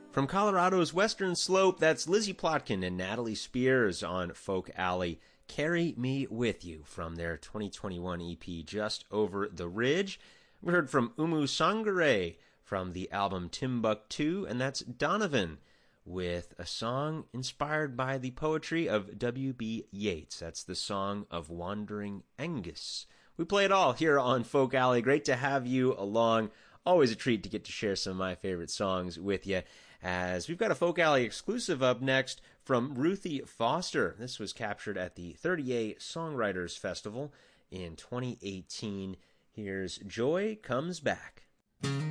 From Colorado's Western Slope, that's Lizzie Plotkin and Natalie Spears on Folk Alley. Carry Me With You from their 2021 EP, Just Over the Ridge. We heard from Umu Sangare from the album Timbuktu, and that's Donovan with a song inspired by the poetry of W.B. Yeats. That's the Song of Wandering Aengus. We play it all here on Folk Alley. Great to have you along. Always a treat to get to share some of my favorite songs with you, as we've got a Folk Alley exclusive up next from Ruthie Foster. This was captured at the 30A Songwriters Festival in 2018. Here's Joy Comes Back.